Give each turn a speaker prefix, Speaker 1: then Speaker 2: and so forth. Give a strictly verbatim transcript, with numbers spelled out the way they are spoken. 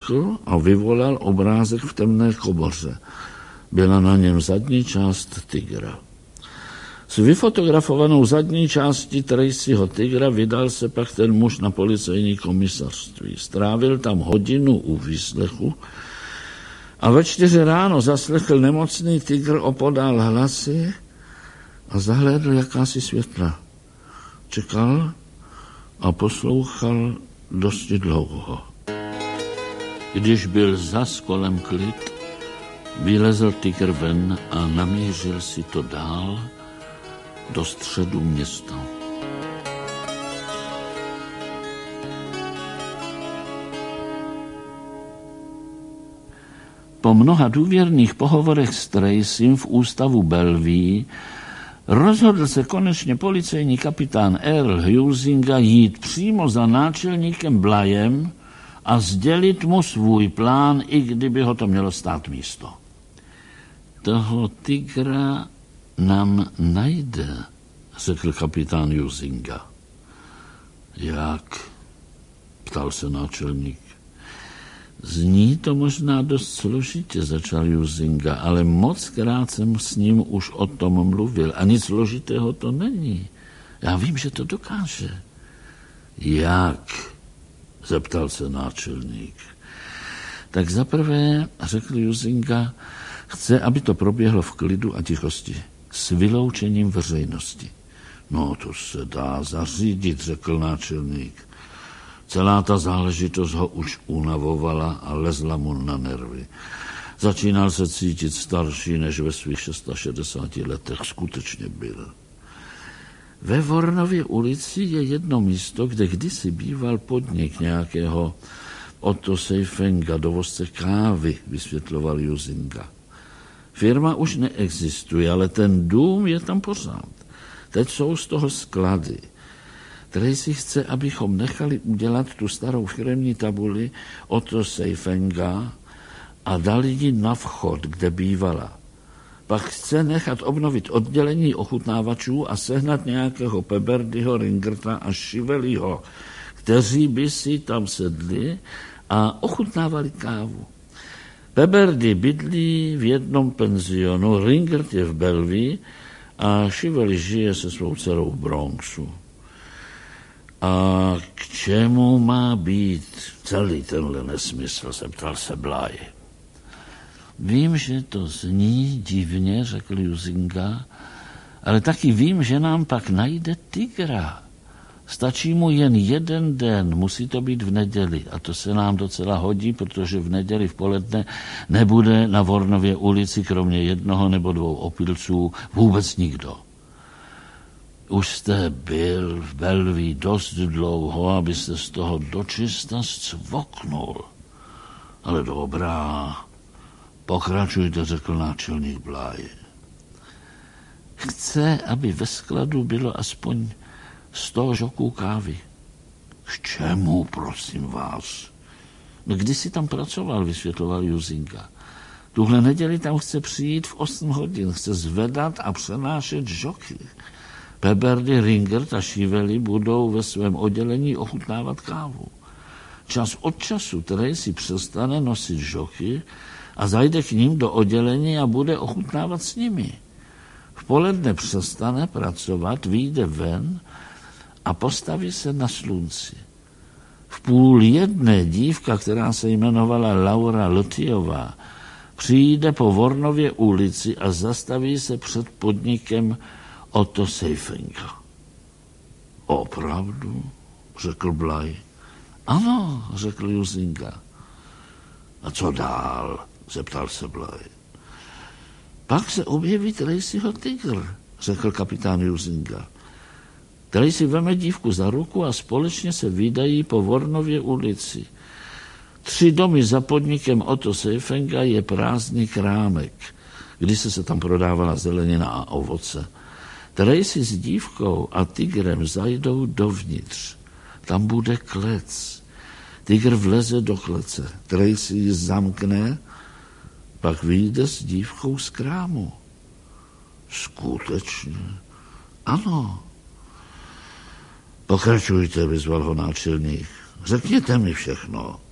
Speaker 1: stiskl a vyvolal obrázek v temné komoře. Byla na něm zadní část tygra. S vyfotografovanou zadní částí Tracyho tygra vydal se pak ten muž na policejní komisařství. Strávil tam hodinu u výslechu a ve čtyři ráno zaslechl nemocný tygr opodál hlasy a zahlédl jakási světla. Čekal a poslouchal dosti dlouho. Když byl zas kolem klid, vylezl tygr ven a namířil si to dál do středu města. Po mnoha důvěrných pohovorech s Tracym v ústavu Bellevue rozhodl se konečně policejní kapitán Earl Huizinga jít přímo za náčelníkem Blyem a sdělit mu svůj plán, i kdyby ho to mělo stát místo. Toho tygra nám najde, řekl kapitán Huizinga. Jak? Ptal se náčelník. Zní to možná dost složitě, začal Huizinga, ale mockrát jsem s ním už o tom mluvil a nic složitého to není. Já vím, že to dokáže. Jak? Zeptal se náčelník. Tak zaprvé, řekl Huizinga, chce, aby to proběhlo v klidu a tichosti, s vyloučením veřejnosti. No, to se dá zařídit, řekl náčelník. Celá ta záležitost ho už unavovala a lezla mu na nervy. Začínal se cítit starší, než ve svých šedesáti letech skutečně byl. Ve Vornově ulici je jedno místo, kde kdysi býval podnik nějakého Otto Seifenga, dovozce kávy, vysvětloval Huizinga. Firma už neexistuje, ale ten dům je tam pořád. Teď jsou z toho sklady. Tracy chce, abychom nechali udělat tu starou firemní tabuli Otto Seifenga a dali ji na vchod, kde bývala. Pak chce nechat obnovit oddělení ochutnávačů a sehnat nějakého Peberdyho, Ringerta a Chivelyho, kteří by si tam sedli a ochutnávali kávu. Peberdy bydlí v jednom penzionu, Ringert je v Bellevue a Chively žije se svou dcerou v Bronxu. A k čemu má být celý tenhle nesmysl, zeptal se Bly. Vím, že to zní divně, řekl Huizinga, ale taky vím, že nám pak najde tygra. Stačí mu jen jeden den, musí to být v neděli a to se nám docela hodí, protože v neděli v poledne nebude na Vornově ulici kromě jednoho nebo dvou opilců vůbec nikdo. Už jste byl v Bellevue dost dlouho, abyste z toho dočista zcvoknul. Ale dobrá, pokračujte, řekl náčelník Bly. Chce, aby ve skladu bylo aspoň sto žoků kávy. K čemu, prosím vás? No, když si tam pracoval, vysvětloval Huizinga. Tuhle neděli tam chce přijít v osm hodin, chce zvedat a přenášet žoky. Peberdy, Ringert a Chively budou ve svém oddělení ochutnávat kávu. Čas od času Tracy přestane nosit žoky a zajde k ním do oddělení a bude ochutnávat s nimi. V poledne přestane pracovat, vyjde ven a postaví se na slunci. V půl jedné dívka, která se jmenovala Laura Lotyová, přijde po Vornově ulici a zastaví se před podnikem Otto Seifenga. Opravdu, řekl Bly. Ano, řekl Huizinga. A co dál, zeptal se Bly. Pak se objeví Tracyho tygr, řekl kapitán Huizinga. Tracy veme dívku za ruku a společně se vydají po Vornově ulici. Tři domy za podnikem Otto Seifenga je prázdný krámek, když se tam prodávala zelenina a ovoce. Tracy s dívkou a tygrem zajdou dovnitř. Tam bude klec. Tygr vleze do klece. Tracy ji zamkne, pak vyjde s dívkou z krámu. Skutečně? Ano. Pokračujte, vyzval ho náčelník. Řekněte mi všechno.